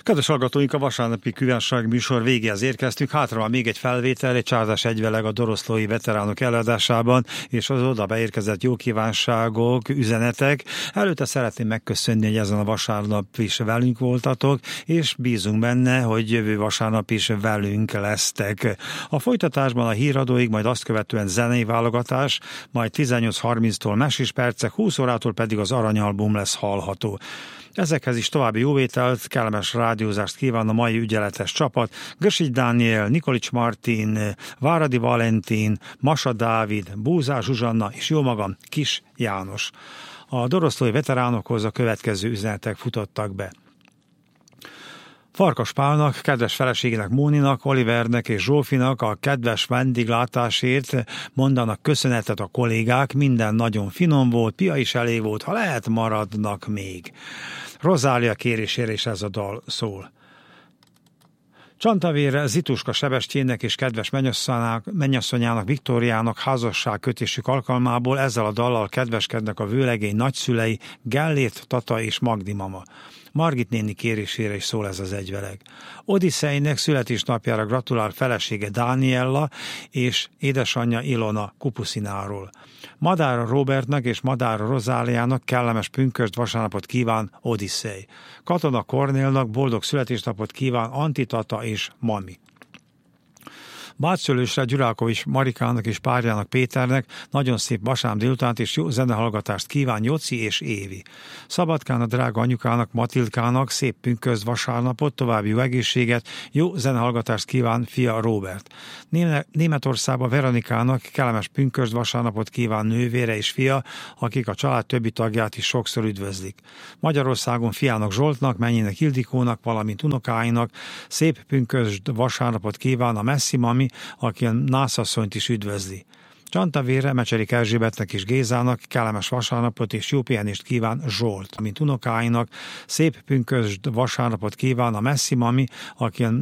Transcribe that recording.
Kedves hallgatóink, a vasárnapi kívánság műsor végéhez érkeztünk. Hátra van még egy felvétel, egy csárdás egyveleg a doroszlói veteránok előadásában, és az oda beérkezett jó kívánságok, üzenetek. Előtte szeretném megköszönni, hogy ezen a vasárnap is velünk voltatok, és bízunk benne, hogy jövő vasárnap is velünk lesztek. A folytatásban a híradóig, majd azt követően zenei válogatás, majd 18:30-tól mesés percek, 20 órától pedig az aranyalbum lesz hallható. Ezekhez is további jóvételt, kellemes rádiózást kíván a mai ügyeletes csapat: Gösics Dániel, Nikolics Martin, Váradi Valentin, Masa Dávid, Búzár Zsuzsanna és jó magam, Kis János. A doroszlói veteránokhoz a következő üzenetek futottak be. Farkas Pálnak, kedves feleségének Móninak, Olivernek és Zsófinak a kedves vendéglátásért mondanak köszönetet a kollégák, minden nagyon finom volt, pia is elég volt, ha lehet maradnak még. Rozália kérésére is ez a dal szól. Csantavére Zituska Sebestyénnek és kedves mennyasszonyának Viktóriának házasságkötésük alkalmából ezzel a dallal kedveskednek a vőlegény nagyszülei Gellért, Tata és Magdi mama. Margit néni kérésére is szól ez az egyveleg. Odiszeinek születésnapjára gratulál felesége Dániella és édesanyja Ilona Kupuszináról. Madára Robertnak és Madára Rozáliának kellemes pünkösd vasárnapot kíván Odiszei. Katona Kornélnak boldog születésnapot kíván Antitata és Mami. Bátszülősre Gyurálkovics Marikának és párjának Péternek nagyon szép vasárnap délutánt és jó zenehallgatást kíván Joci és Évi. Szabadkán a drága anyukának, Matildkának szép pünkösd vasárnapot, további jó egészséget, jó zenehallgatást kíván fia Róbert. Németországban Veronikának kellemes pünkösd vasárnapot kíván nővére és fia, akik a család többi tagját is sokszor üdvözlik. Magyarországon fiának Zsoltnak, mennyének Ildikónak, valamint unokáinak szép pünkösd vasárnapot kíván a Messzi mami, aki a nászasszonyt is üdvözli. Csantavére Mecserik Erzsébetnek és Gézának kellemes vasárnapot és jó pihenést kíván Zsolt, mint unokáinak szép pünkösd vasárnapot kíván a Messzi mami, aki a